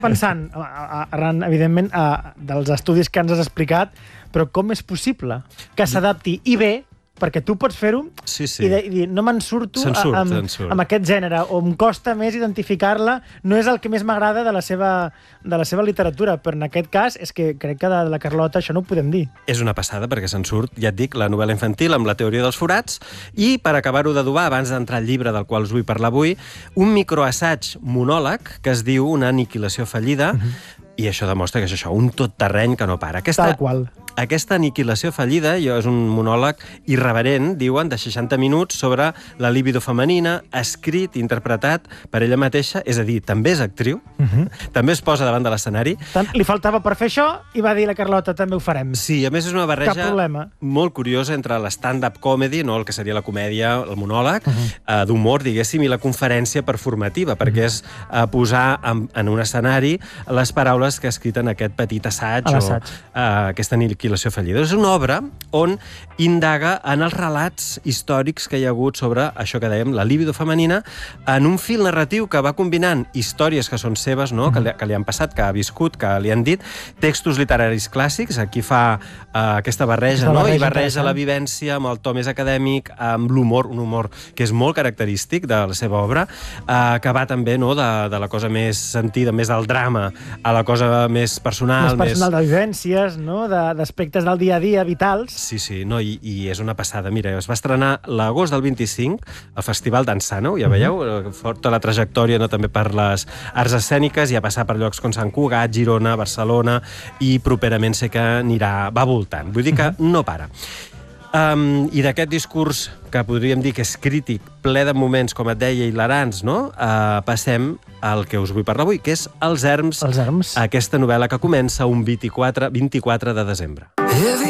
Pensant, arran, evidentment, dels estudis que ens has explicat, però com és possible que s'adapti i bé, perquè tu pots fer-ho i dir, no me'n surto amb aquest gènere, o em costa més identificar-la, no és el que més m'agrada de la seva literatura, però en aquest cas és que crec que de la Carlota això no ho podem dir. És una passada, perquè se'n surt, ja et dic, la novel·la infantil amb la teoria dels forats, i per acabar-ho d'adobar, abans d'entrar al llibre del qual us vull parlar avui, un microassaig monòleg que es diu Una aniquilació fallida, i això demostra que és això, un tot terreny que no para. Tal qual. Aquesta aniquilació fallida és un monòleg irreverent, diuen, de 60 minuts sobre la libido femenina, escrit, interpretat per ella mateixa, és a dir, també és actriu, també es posa davant de l'escenari. Li faltava per fer això i va dir la Carlota, també ho farem. Sí, a més és una barreja molt curiosa entre l'stand-up comedy, no el que seria la comèdia, el monòleg, d'humor, diguéssim, i la conferència performativa, perquè és posar en un escenari les paraules que ha escrit en aquest petit assaig o aquesta aniquilació fallida. És una obra on indaga en els relats històrics que hi ha hagut sobre això que dèiem, la libido femenina, en un fil narratiu que va combinant històries que són seves, no? que li han passat, que ha viscut, que li han dit, textos literaris clàssics, aquí fa aquesta barreja, no? I barreja la vivència amb el to més acadèmic, amb l'humor, un humor que és molt característic de la seva obra, que va també de la cosa més sentida, més del drama, a la cosa més personal. Més personal, de vivències, no? D'aspectes del dia a dia, vitals. Sí, no, i és una passada. Mira, es va estrenar l'agost del 25 al Festival d'Ensano, ja veieu, forta la trajectòria també per les arts escèniques i a passar per llocs com Sant Cugat, Girona, Barcelona, i properament sé que va voltant. Vull dir que no para. I d'aquest discurs, que podríem dir que és crític, ple de moments, com et deia, hilarants, no? Passem al que us vull parlar avui, que és Els erms, aquesta novel·la que comença un 24 de desembre.